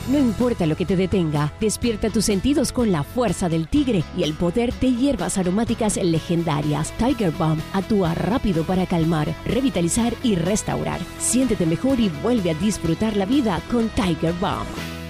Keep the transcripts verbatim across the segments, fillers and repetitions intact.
No importa lo que te detenga, despierta tus sentidos con la fuerza del tigre y el poder de hierbas aromáticas legendarias. Tiger Balm actúa rápido para calmar, revitalizar y restaurar. Siéntete mejor y vuelve a disfrutar la vida con Tiger Balm.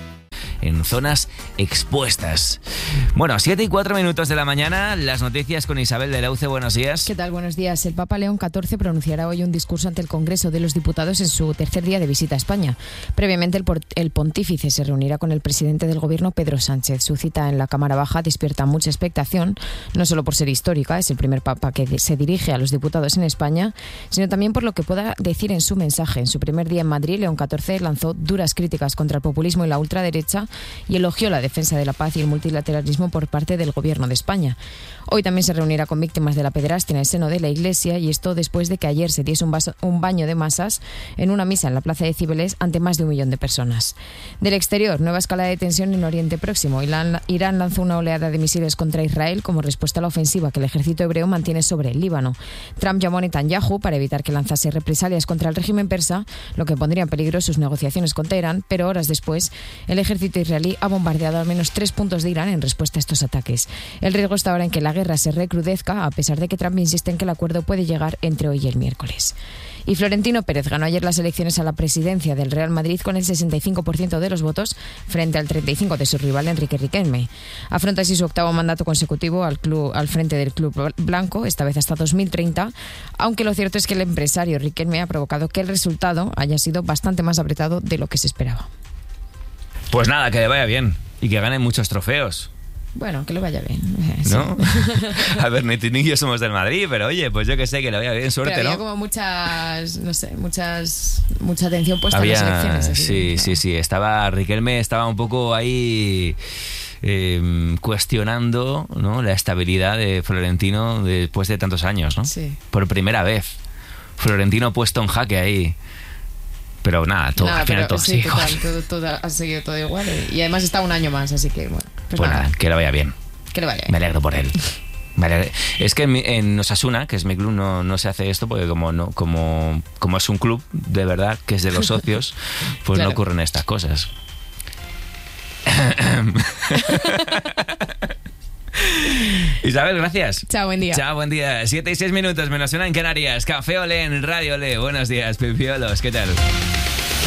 En zonas expuestas. Bueno, siete y cuatro minutos de la mañana, las noticias con Isabel de Lauce. Buenos días. ¿Qué tal? Buenos días. El Papa León catorce pronunciará hoy un discurso ante el Congreso de los Diputados en su tercer día de visita a España. Previamente, el, por- el pontífice se reunirá con el presidente del Gobierno, Pedro Sánchez. Su cita en la Cámara Baja despierta mucha expectación, no solo por ser histórica, es el primer Papa que se dirige a los diputados en España, sino también por lo que pueda decir en su mensaje. En su primer día en Madrid, León catorce lanzó duras críticas contra el populismo y la ultraderecha y elogió la defensa de la paz y el multilateralismo por parte del Gobierno de España. Hoy también se reunirá con víctimas de la pederastia en el seno de la Iglesia, y esto después de que ayer se diese un, vaso, un baño de masas en una misa en la plaza de Cibeles ante más de un millón de personas. Del exterior, nueva escalada de tensión en Oriente Próximo. Irán, Irán lanzó una oleada de misiles contra Israel como respuesta a la ofensiva que el ejército hebreo mantiene sobre el Líbano. Trump llamó a Netanyahu para evitar que lanzase represalias contra el régimen persa, lo que pondría en peligro sus negociaciones con Teherán, pero horas después el ejército israelí ha bombardeado al menos tres puntos de Irán en respuesta a estos ataques. El riesgo está ahora en que la guerra se recrudezca, a pesar de que Trump insiste en que el acuerdo puede llegar entre hoy y el miércoles. Y Florentino Pérez ganó ayer las elecciones a la presidencia del Real Madrid con el sesenta y cinco por ciento de los votos frente al treinta y cinco por ciento de su rival Enrique Riquelme. Afronta así su octavo mandato consecutivo al, club, al frente del club blanco, esta vez hasta dos mil treinta, aunque lo cierto es que el empresario Riquelme ha provocado que el resultado haya sido bastante más apretado de lo que se esperaba. Pues nada, que le vaya bien y que gane muchos trofeos. Bueno, que le vaya bien. ¿No? A ver, ni tú ni yo somos del Madrid, pero oye, pues yo que sé, que le vaya bien, suerte, pero había ¿no? como muchas, no sé, muchas, mucha atención puesta había, en las elecciones. Así, sí, ¿no? sí, sí, estaba, Riquelme estaba un poco ahí eh, cuestionando, ¿no?, la estabilidad de Florentino después de tantos años, ¿no? Sí. Por primera vez. Florentino puesto en jaque ahí. Pero nada, todo, nada, al final pero, todo sí, sí, total, todo, todo, ha seguido todo igual. Y además está un año más, así que bueno. Pues, pues nada, nada, que le vaya bien. que le vaya bien. Me alegro por él. Me alegro. Es que en, mi- en Osasuna, que es mi club, no, no se hace esto porque como no como, como es un club de verdad, que es de los socios, pues Claro. no ocurren estas cosas. Isabel, gracias. Chao, buen día. Chao, buen día. Siete y seis minutos, menos una en Canarias. Café Olé en Radio Olé. Buenos días, pipiolos. ¿Qué tal?